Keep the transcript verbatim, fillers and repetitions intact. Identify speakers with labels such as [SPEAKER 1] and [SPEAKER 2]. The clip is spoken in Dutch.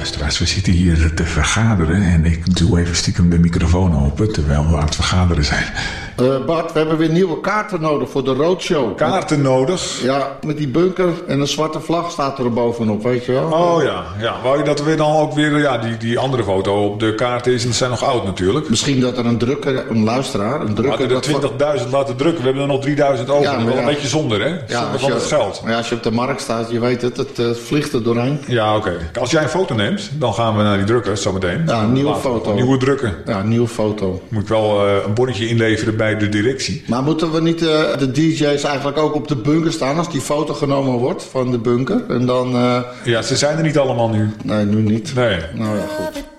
[SPEAKER 1] luisteraars, we zitten hier te vergaderen en ik doe even stiekem de microfoon open terwijl we aan het vergaderen zijn.
[SPEAKER 2] Uh, Bart, we hebben weer nieuwe kaarten nodig voor de roadshow.
[SPEAKER 1] Kaarten nodig?
[SPEAKER 2] Ja, met die bunker en een zwarte vlag staat er bovenop, weet je wel.
[SPEAKER 1] Oh ja, ja. Wou je dat we dan ook weer, ja, die, die andere foto op de kaart is en ze zijn nog oud natuurlijk.
[SPEAKER 2] Misschien dat er een drukker, een luisteraar, een drukker...
[SPEAKER 1] We hadden er twintigduizend laten drukken, we hebben er nog drieduizend over. Ja, dat is wel ja. een beetje zonde, hè?
[SPEAKER 2] Ja,
[SPEAKER 1] zonde van
[SPEAKER 2] je,
[SPEAKER 1] het geld.
[SPEAKER 2] Maar ja, als je op de markt staat, je weet het, het uh, vliegt er doorheen.
[SPEAKER 1] Ja, oké. Okay. Als jij een foto neemt, dan gaan we naar die drukker zometeen.
[SPEAKER 2] Ja, een nieuwe foto.
[SPEAKER 1] Een nieuwe drukken.
[SPEAKER 2] Ja, een nieuwe foto.
[SPEAKER 1] Moet ik wel uh, een bonnetje inleveren bij de directie.
[SPEAKER 2] Maar moeten we niet uh, de D J's eigenlijk ook op de bunker staan als die foto genomen wordt van de bunker? En dan... Uh...
[SPEAKER 1] Ja, ze zijn er niet allemaal nu.
[SPEAKER 2] Nee, nu niet.
[SPEAKER 1] Nee.
[SPEAKER 2] Nou ja, goed.